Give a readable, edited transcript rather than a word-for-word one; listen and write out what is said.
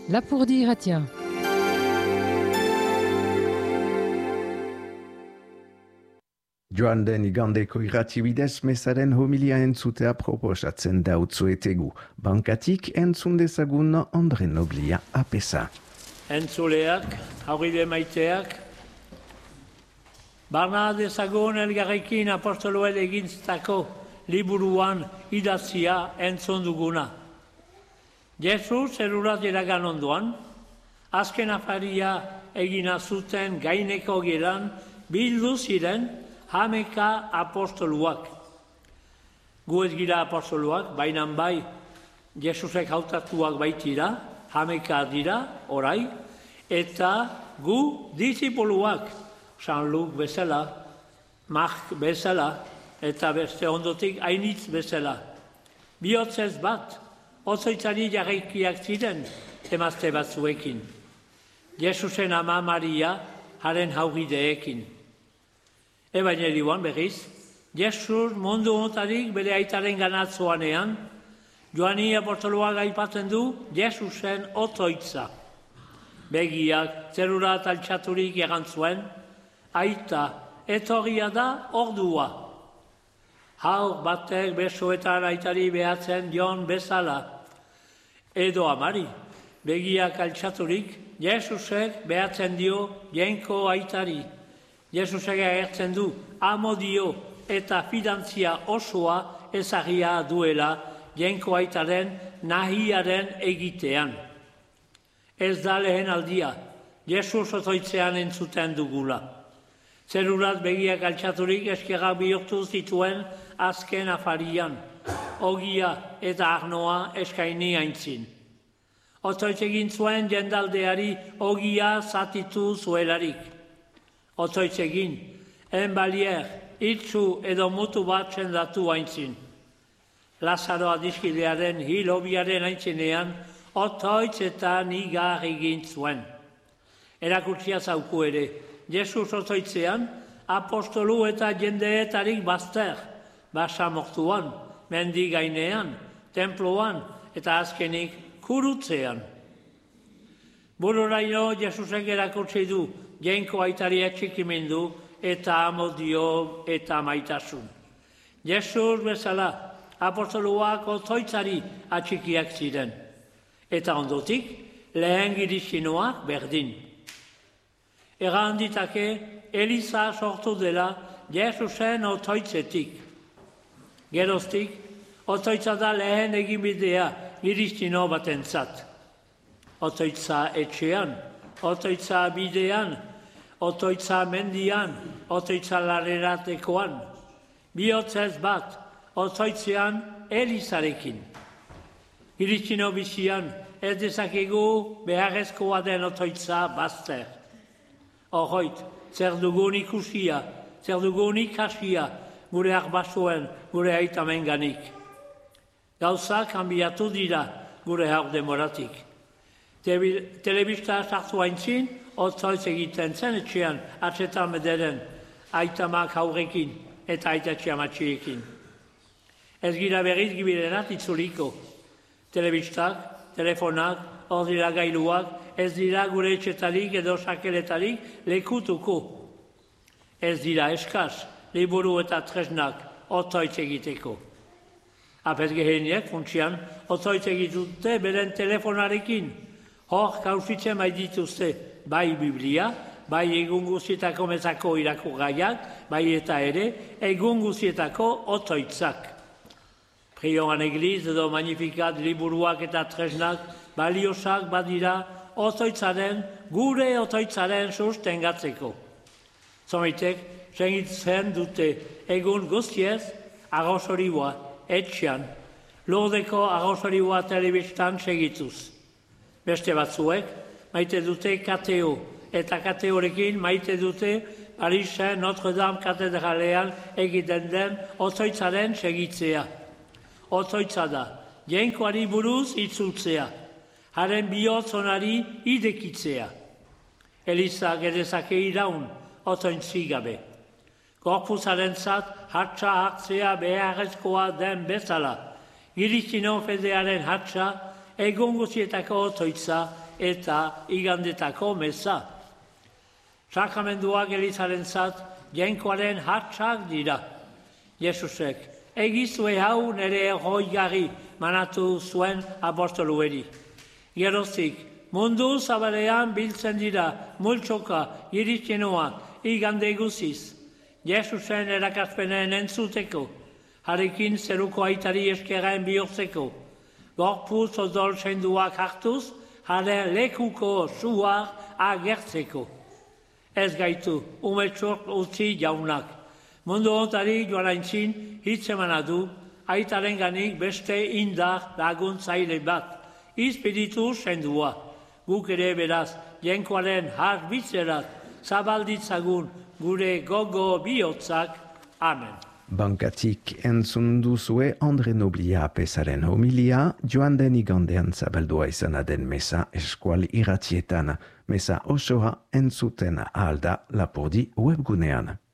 Lapurdi irratia. Joan den igandeko irrati bidez mesaren homilia entzutea proposatzen dautzuetegu. Bankatik entzun dezagun Andre Noblia apesa. Entzuleak, aurride maiteak, barna dezagun elgarrekin apostoloen egintzako liburuan idatzia entzun duguna. Jesus erurat iragan ondoan, azken afaria egina zuten gaineko geran bildu ziren hameka apostoluak. Gu ez gira apostoluak, bainan bai, Jesusek hautatuak baitira, hameka dira, orai, eta gu disipuluak, San Luk bezala, Mark bezala, eta beste ondotik ainitz bezala. Bihotzez bat, otzoitzari jarraikiak ziren, emazte batzuekin. Jesusen ama Maria, haren haugideekin. Ebangelioan berriz, Jesus mundu honetarik bere aitaren ganatzoanean, Joani apostoloak aipatzen du Jesusen otoitza. Begiak zerura altxaturik egantzuen, aita etorria da ordua. Haur batek besoetan aitari behatzen Jon bezala. Edo amari, begiak altxaturik, Jesusek behatzen dio jenko aitari. Jesusek agertzen du amodio eta fidantzia osoa ezagia duela jenko aitaren nahiaren egitean. Ez da lehen aldia, Jesus otoitzean entzuten dugula. Zerurat begiak altxaturik eskerrak bihurtu zituen azken afarian, ogia eta arnoa eskaini aintzin. Otoitz egin zuen jendaldeari ogia zatitu zuelarik. Otoitz egin, enbalier, itzu edo mutu bat sendatu aintzin. Lazaro adiskidearen hilobiaren aintzinean, otoitz eta nigar egin zuen. Erakutsia zauku ere, Jesus otoitzean, apostolu eta jendeetarik bazter, basamortuan, mendi gainean, temploan eta azkenik kurutzean. Bururaino Jesusek erakutsi du, jenko aitari atxikimendu eta amodio eta maitasun. Jesus bezala, apostoluak otoitzari atxikiak ziren. Eta ondotik, lehen girixinoak berdin. Egan ditake, Eliza sortu dela Jesusen otoitzetik. Geroztik, otoitza da lehen eginbidea girixino batentzat. Otoitza etxean, otoitza bidean, otoitza mendian, otoitza larreratekoan. Bihotzez bat, otoitzean Elizarekin. Girixino bizian, ez dezakegu beharrezkoa den otoitza bazter. Horroit, zer dugun ikusia, zer dugun ikasia, gure arbasuen, gure aitamen ganik. Gauza kanbiatu dira gure haur demoratik. Telebista sartu haintzin, otzoitz egiten zen etxean, atxetan bederen, aitamak haurekin eta aitatxe amatxiekin. Ez gira berriz gibirenat itzuliko. Telebistak, telefonak, ordinagailuak, ez dira gure etxetarik edo sakeletarik lekutuko. Ez dira eskaz, liburu eta tresnak otzoitz egiteko. Apet geheniek, funtsian, otzoitz egitute beren telefonarekin. Hor kausitzen baitituzte, bai Biblia, bai egun guzietako mezako irakurgaiak, bai eta ere, egun guzietako otoitzak. Prioan egliz edo magnifikat liburuak eta tresnak baliosak badira otoitzaren, gure otoitzaren sustengatzeko. Zomitek, segitzen dute egun guztiez, arrozorioa, etxean, lurdeko arrozorioa telebistan segituz. Beste batzuek, maite dute kateo, eta kateorekin maite dute Parisen Notre Dame katedralean egiten den otoitzaren segitzea. Otoitza da, jenkoari buruz itzultzea, haren bihotzonari idekitzea. Eliza gedezake iraun, otointzi gabe. Gorpuzaren zat, hatsa hartzea beharrezkoa den bezala. Girixino fedearen hatsa, egun guzietako otoitza eta igandetako meza. Sakramentuak elizarentzat jainkoaren hartzak dira. Jesusek, egizue hau nire erroigarri manatu zuen apostolueri. Geroztik, mundu zabalean biltzen dira multsoka iritsenoak igande guziz. Jesusen erakazpenen entzuteko, harekin zeruko aitari eskerren bihurtzeko, gorputz odol senduak hartuz, hare lekuko zuak agertzeko. Ez gaitu, umetxok utzi jaunak. Mundu ontari joan aintzin hitz emana du, aitaren ganik beste indar laguntzaile bat, izpiritu sendua. Guk ere beraz, jenkoaren harbitzerat zabalditzagun gure gogo bihotzak. Amen. Bankatik entzun duzue Andre Noblia pesaren homilia, joan den igandean zabaldua izana den mesa eskual irratietan. Mesa osoa entzuten alda Lapurdi webgunean.